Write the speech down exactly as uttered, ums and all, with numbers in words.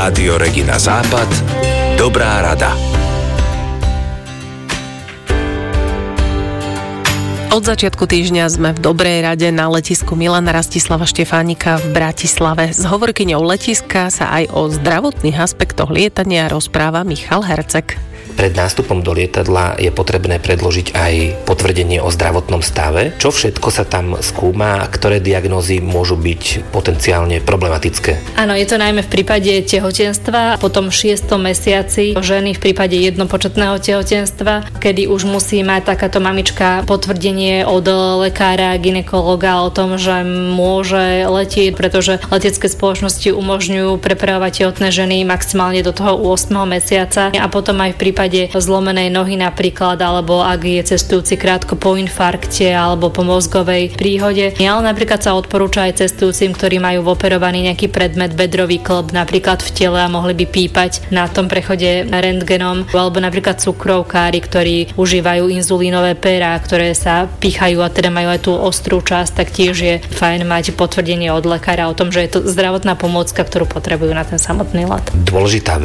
Rádio Regina Západ. Dobrá rada. Od začiatku týždňa sme v Dobrej rade na letisku Milana Rastislava Štefánika v Bratislave. S hovorkyňou letiska sa aj o zdravotných aspektoch lietania rozpráva Michal Herceg. Pred nástupom do lietadla je potrebné predložiť aj potvrdenie o zdravotnom stave. Čo všetko sa tam skúma a ktoré diagnózy môžu byť potenciálne problematické? Áno, je to najmä v prípade tehotenstva, potom šiestom mesiaci ženy v prípade jednopočetného tehotenstva, kedy už musí mať takáto mamička potvrdenie od lekára, gynekologa o tom, že môže letieť, pretože letecké spoločnosti umožňujú prepravovať tehotné ženy maximálne do toho ôsmeho mesiaca a potom aj v prípade zlomenej nohy napríklad, alebo ak je cestujúci krátko po infarkte alebo po mozgovej príhode. Ale napríklad sa odporúča aj cestujúcim, ktorí majú operovaný nejaký predmet, bedrový klb napríklad v tele a mohli by pípať na tom prechode rentgenom, alebo napríklad cukrovkári, ktorí užívajú inzulínové perá, ktoré sa pýchajú a teda majú aj tú ostrú časť, tak tiež je fajn mať potvrdenie od lekára o tom, že je to zdravotná pomôcka, ktorú potrebujú na ten samotný let. Dôležitá